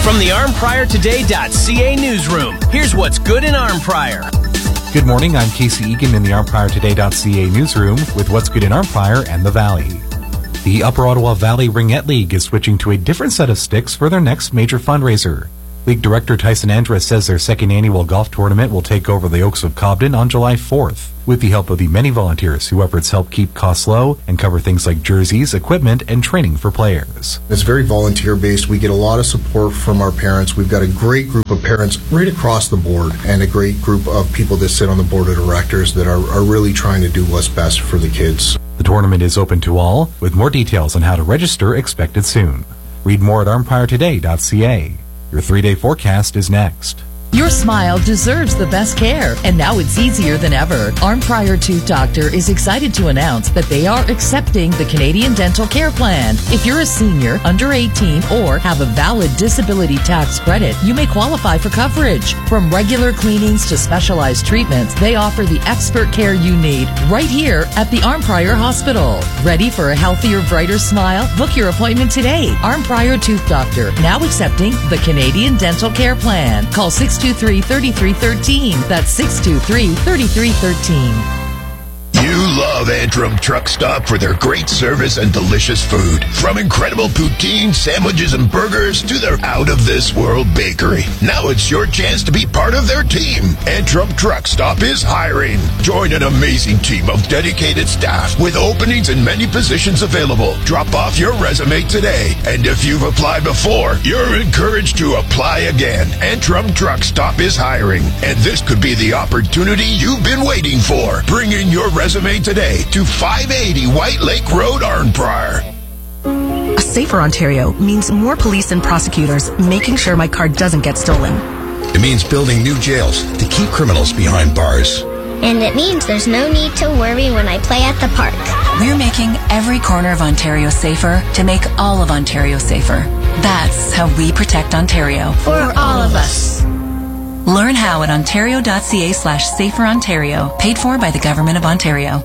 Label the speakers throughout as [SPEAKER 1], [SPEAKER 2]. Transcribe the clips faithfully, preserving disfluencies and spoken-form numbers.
[SPEAKER 1] From the arm pryor today dot c a newsroom, here's what's good in Arnprior.
[SPEAKER 2] Good morning, I'm Casey Egan in the arm pryor today dot c a newsroom with what's good in Arnprior and the Valley. The Upper Ottawa Valley Ringette League is switching to a different set of sticks for their next major fundraiser. League Director Tyson Andrus says their second annual golf tournament will take over the Oaks of Cobden on July fourth, with the help of the many volunteers whose efforts help keep costs low and cover things like jerseys, equipment, and training for players.
[SPEAKER 3] It's very volunteer-based. We get a lot of support from our parents. We've got a great group of parents right across the board and a great group of people that sit on the board of directors that are, are really trying to do what's best for the kids.
[SPEAKER 2] The tournament is open to all, with more details on how to register expected soon. Read more at arm pryor today dot c a. Your three-day forecast is next.
[SPEAKER 4] Your smile deserves the best care, and now it's easier than ever. Arnprior Tooth Doctor is excited to announce that they are accepting the Canadian Dental Care Plan. If you're a senior, under eighteen, or have a valid disability tax credit, you may qualify for coverage. From regular cleanings to specialized treatments, they offer the expert care you need right here at the Arnprior Hospital. Ready for a healthier, brighter smile? Book your appointment today. Arnprior Tooth Doctor, now accepting the Canadian Dental Care Plan. Call six two three, three three one three. That's six two three, three three one three.
[SPEAKER 5] You love Antrim Truck Stop for their great service and delicious food. From incredible poutine, sandwiches, and burgers to their out-of-this-world bakery. Now it's your chance to be part of their team. Antrim Truck Stop is hiring. Join an amazing team of dedicated staff with openings in many positions available. Drop off your resume today. And if you've applied before, you're encouraged to apply again. Antrim Truck Stop is hiring. And this could be the opportunity you've been waiting for. Bring in your resume Resume today to five eighty White Lake Road, Arnprior.
[SPEAKER 6] A safer Ontario means more police and prosecutors making sure my car doesn't get stolen.
[SPEAKER 7] It means building new jails to keep criminals behind bars.
[SPEAKER 8] And it means there's no need to worry when I play at the park.
[SPEAKER 6] We're making every corner of Ontario safer to make all of Ontario safer. That's how we protect Ontario.
[SPEAKER 8] For all of us.
[SPEAKER 6] Learn how at ontario dot c a slash safer Ontario, paid for by the Government of Ontario.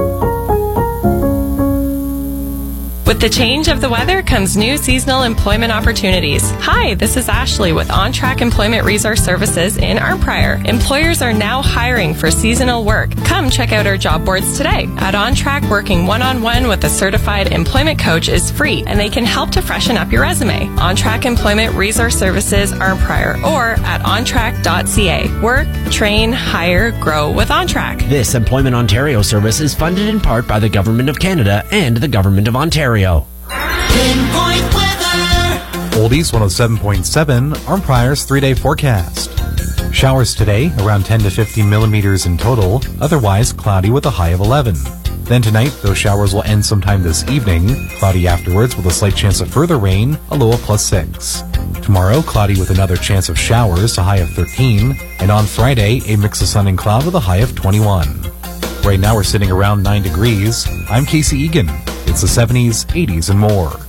[SPEAKER 9] With the change of the weather comes new seasonal employment opportunities. Hi, this is Ashley with OnTrack Employment Resource Services in Arnprior. Employers are now hiring for seasonal work. Come check out our job boards today. At OnTrack, working one-on-one with a certified employment coach is free, and they can help to freshen up your resume. OnTrack Employment Resource Services Arnprior or at on track dot c a. Work, train, hire, grow with OnTrack.
[SPEAKER 10] This Employment Ontario service is funded in part by the Government of Canada and the Government of Ontario.
[SPEAKER 11] Pinpoint weather.
[SPEAKER 2] Oldies one oh seven point seven, Arnprior's three-day forecast. Showers today, around ten to fifteen millimeters in total, otherwise cloudy with a high of eleven. Then tonight, those showers will end sometime this evening, cloudy afterwards with a slight chance of further rain, a low of plus six. Tomorrow, cloudy with another chance of showers, a high of thirteen, and on Friday, a mix of sun and cloud with a high of twenty-one. Right now, we're sitting around nine degrees. I'm Casey Egan. It's the seventies, eighties, and more.